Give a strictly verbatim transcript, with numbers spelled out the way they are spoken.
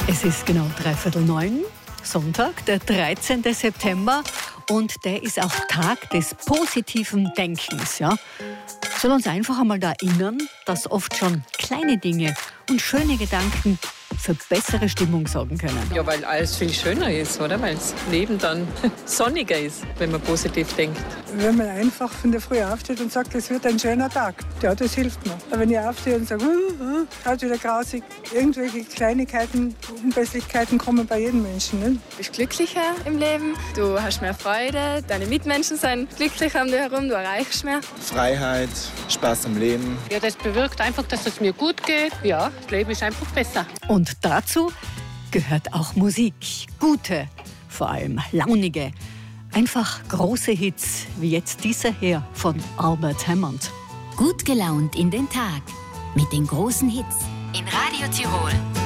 Es ist genau dreiviertel neun, Sonntag, der dreizehnten September, und der ist auch Tag des positiven Denkens. Ja? Soll uns einfach einmal da erinnern, dass oft schon kleine Dinge und schöne Gedanken für bessere Stimmung sorgen können. Ja, weil alles viel schöner ist, oder? Weil das Leben dann sonniger ist, wenn man positiv denkt. Wenn man einfach von der Früh aufsteht und sagt, es wird ein schöner Tag, ja, das hilft mir. Aber wenn ich aufstehe und sage, uh, uh, halt wieder grausig, irgendwelche Kleinigkeiten, Unpässlichkeiten kommen bei jedem Menschen. Ne? Du bist glücklicher im Leben, du hast mehr Freude, deine Mitmenschen sind glücklicher um dich herum, du erreichst mehr. Freiheit, Spaß am Leben. Ja, das bewirkt einfach, dass es mir gut geht. Ja, das Leben ist einfach besser. Und dazu gehört auch Musik. Gute, vor allem launige. Einfach große Hits, wie jetzt dieser hier von Albert Hammond. Gut gelaunt in den Tag mit den großen Hits in Radio Tirol.